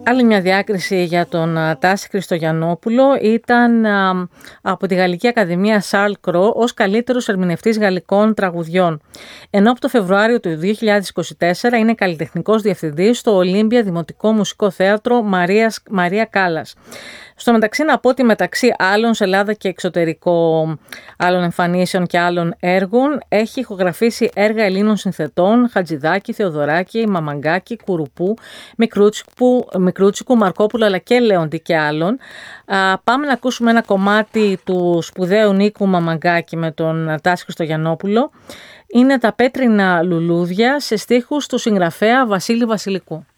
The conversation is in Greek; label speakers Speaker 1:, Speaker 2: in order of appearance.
Speaker 1: Άλλη μια διάκριση για τον Τάση Χριστογιαννόπουλο ήταν από τη Γαλλική Ακαδημία Σαρλ Κρό ως καλύτερος ερμηνευτής γαλλικών τραγουδιών. Ενώ από το Φεβρουάριο του 2024 είναι καλλιτεχνικός διευθυντής στο Ολύμπια Δημοτικό Μουσικό Θέατρο Μαρία Κάλλας. Στο μεταξύ να πω ότι μεταξύ άλλων σε Ελλάδα και εξωτερικό άλλων εμφανίσεων και άλλων έργων έχει ηχογραφήσει έργα Ελλήνων συνθετών, Χατζηδάκη, Θεοδωράκη, Μαμαγκάκη, Κουρουπού, Μικρούτσικου, Μαρκόπουλου αλλά και Λέοντι και άλλων. Πάμε να ακούσουμε ένα κομμάτι του σπουδαίου Νίκου Μαμαγκάκη με τον Τάση Χριστογιαννόπουλο. Είναι τα Πέτρινα Λουλούδια σε στίχους του συγγραφέα Βασίλη Βασιλικού.